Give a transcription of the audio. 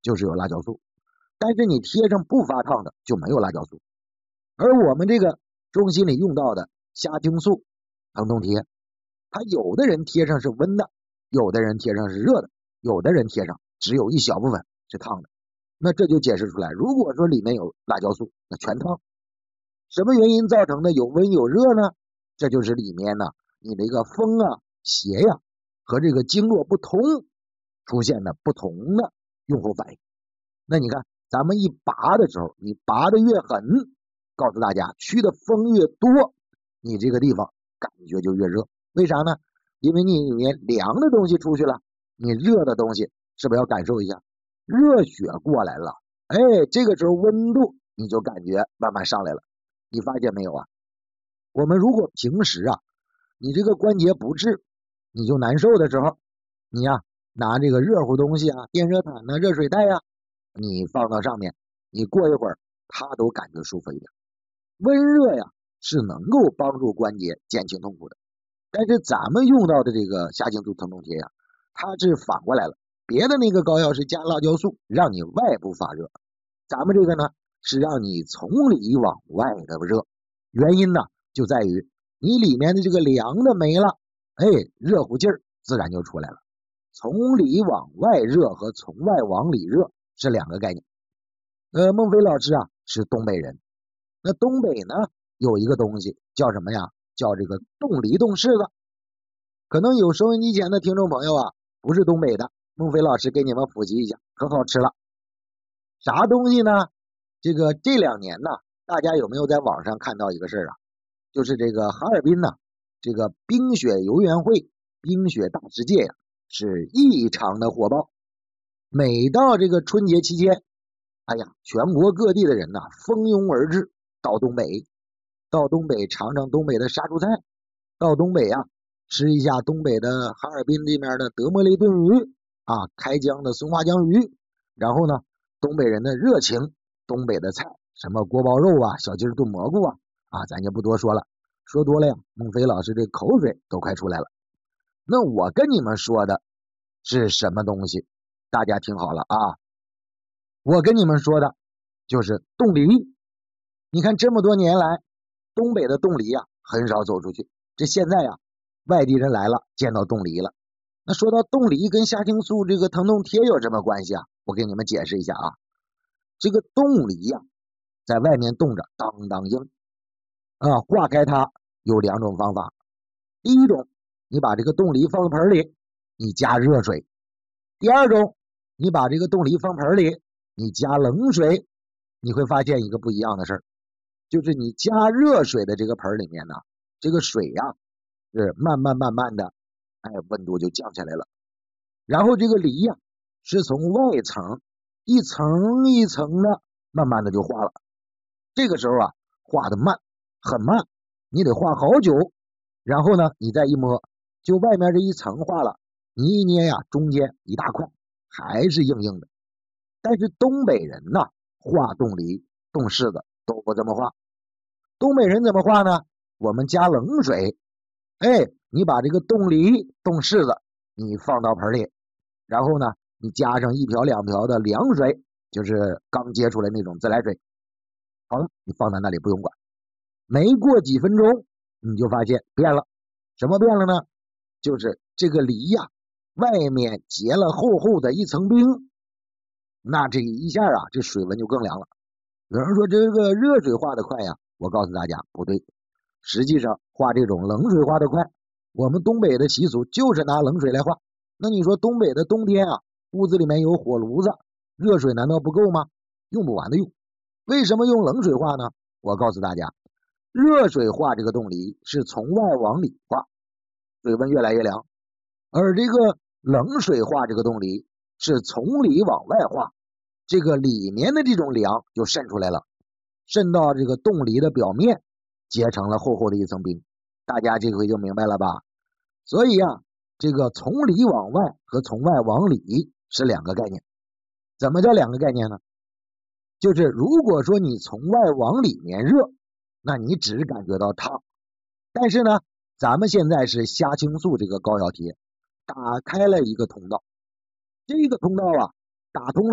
就是有辣椒素，但是你贴上不发烫的就没有辣椒素。而我们这个中心里用到的虾青素疼痛贴，它有的人贴上是温的，有的人贴上是热的，有的人贴上只有一小部分是烫的。那这就解释出来，如果说里面有辣椒素，那全烫。什么原因造成的有温有热呢？这就是里面呢你的一个风啊、邪呀和这个经络不通出现的不同的用后反应。那你看咱们一拔的时候，你拔的越狠，告诉大家驱的风越多，你这个地方感觉就越热。为啥呢？因为你里面凉的东西出去了，你热的东西是不是要感受一下？热血过来了，哎，这个时候温度你就感觉慢慢上来了。你发现没有啊？我们如果平时啊，你这个关节不治，你就难受的时候，你呀拿这个热乎东西啊，电热毯啊、热水袋啊，你放到上面，你过一会儿它都感觉舒服一点。温热呀是能够帮助关节减轻痛苦的，但是咱们用到的这个虾青素疼痛贴呀，它是反过来了。别的那个膏药是加辣椒素，让你外部发热，咱们这个呢是让你从里往外的热。原因呢就在于你里面的这个凉的没了，哎，热乎劲儿自然就出来了。从里往外热和从外往里热是两个概念。孟非老师啊是东北人，那东北呢有一个东西叫什么呀？叫这个冻梨冻柿子。可能有收音机前的听众朋友啊不是东北的，孟非老师给你们复习一下，可好吃了。啥东西呢？这2年呢，大家有没有在网上看到一个事儿啊？就是这个哈尔滨呢，这个冰雪游园会、冰雪大世界呀，是异常的火爆。每到这个春节期间，哎呀，全国各地的人呐，蜂拥而至到东北，尝尝东北的杀猪菜，到东北啊吃一下东北的哈尔滨这边的德莫雷炖鱼啊，开江的松花江鱼，然后呢，东北人的热情，东北的菜，什么锅包肉啊、小鸡炖蘑菇啊，咱就不多说了，说多了呀，孟非老师这口水都快出来了。那我跟你们说的是什么东西？大家听好了啊，我跟你们说的就是冻梨。你看这么多年来，东北的冻梨啊很少走出去，这现在呀，外地人来了，见到冻梨了。那说到冻梨跟虾青素这个疼痛贴有什么关系啊？我给你们解释一下啊。这个冻梨呀，在外面冻着当当硬啊，化开它有2种方法。第一种，你把这个冻梨放到盆里，你加热水；第二种，你把这个冻梨放盆里，你加冷水。你会发现一个不一样的事儿，就是你加热水的这个盆里面呢，这个水呀是慢慢的，哎，温度就降下来了。然后这个梨呀是从外层一层一层的慢慢的就化了。这个时候啊化的慢，很慢，你得化好久。然后呢你再一摸，就外面这一层化了，你一捏呀，中间一大块还是硬硬的。但是东北人呢化冻梨、冻柿子都不这么化。东北人怎么化呢？我们加冷水，哎，你把这个冻梨、冻柿子你放到盆里，然后呢你加上1瓢2瓢的凉水，就是刚接出来那种自来水。好了，你放在那里不用管。没过几分钟你就发现变了。什么变了呢？就是这个梨呀外面结了厚厚的一层冰，那这一下啊这水温就更凉了。有人说这个热水化的快呀，我告诉大家不对，实际上化这种冷水化的快。我们东北的习俗就是拿冷水来化。那你说东北的冬天啊，屋子里面有火炉子，热水难道不够吗？用不完的用。为什么用冷水化呢？我告诉大家，热水化这个冻梨是从外往里化，水温越来越凉，而这个冷水化这个冻梨是从里往外化，这个里面的这种凉就渗出来了，渗到这个冻梨的表面，结成了厚厚的一层冰。大家这回就明白了吧？所以啊，这个从里往外和从外往里是2个概念。怎么叫2个概念呢？就是如果说你从外往里面热，那你只感觉到烫。但是呢，咱们现在是虾青素这个膏药贴打开了一个通道，这个通道啊打通了